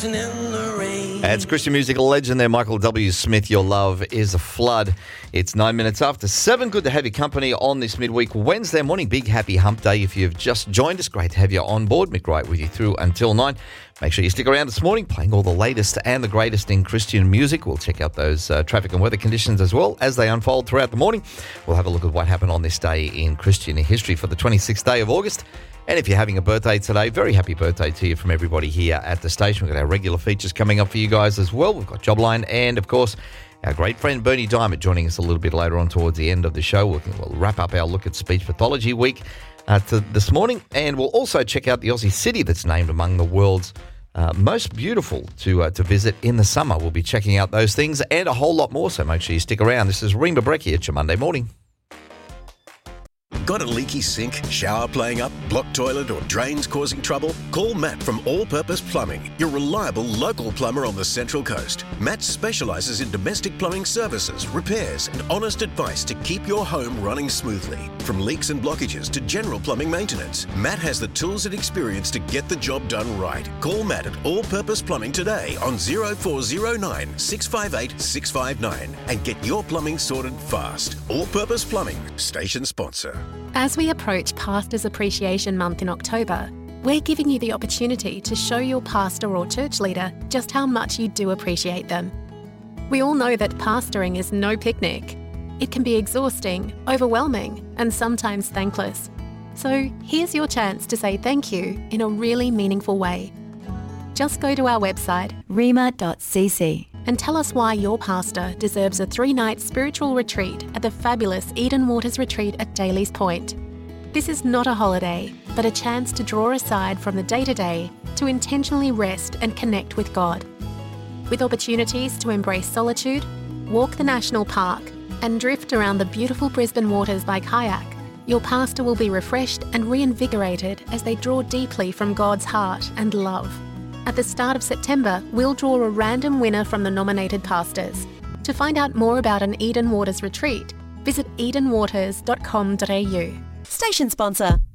dancing in the rain. It's Christian music legend there, Michael W. Smith. Your love is a flood. It's 9 minutes after 7. Good to have your company on this midweek Wednesday morning. Big happy hump day if you've just joined us. Great to have you on board. Mick Wright with you through until 9. Make sure you stick around this morning, playing all the latest and the greatest in Christian music. We'll check out those traffic and weather conditions as well as they unfold throughout the morning. We'll have a look at what happened on this day in Christian history for the 26th day of August. And if you're having a birthday today, very happy birthday to you from everybody here at the station. We've got our regular features coming up for you guys as well. We've got Jobline and, of course, our great friend Bernie Diamond joining us a little bit later on towards the end of the show. We'll wrap up our look at Speech Pathology Week this morning. And we'll also check out the Aussie city that's named among the world's most beautiful to visit in the summer. We'll be checking out those things and a whole lot more, so make sure you stick around. This is Reema Brecky at your Monday morning. Got a leaky sink, shower playing up, blocked toilet or drains causing trouble? Call Matt from All Purpose Plumbing, your reliable local plumber on the Central Coast. Matt specialises in domestic plumbing services, repairs and honest advice to keep your home running smoothly. From leaks and blockages to general plumbing maintenance, Matt has the tools and experience to get the job done right. Call Matt at All Purpose Plumbing today on 0409 658 659 and get your plumbing sorted fast. All Purpose Plumbing, station sponsor. As we approach Pastors Appreciation Month in October, we're giving you the opportunity to show your pastor or church leader just how much you do appreciate them. We all know that pastoring is no picnic. It can be exhausting, overwhelming, and sometimes thankless. So here's your chance to say thank you in a really meaningful way. Just go to our website, reema.cc, and tell us why your pastor deserves a 3-night spiritual retreat at the fabulous Eden Waters Retreat at Daly's Point. This is not a holiday, but a chance to draw aside from the day-to-day to intentionally rest and connect with God. With opportunities to embrace solitude, walk the national park, and drift around the beautiful Brisbane waters by kayak, your pastor will be refreshed and reinvigorated as they draw deeply from God's heart and love. At the start of September, we'll draw a random winner from the nominated pastors. To find out more about an Eden Waters retreat, visit edenwaters.com.au. Station sponsor.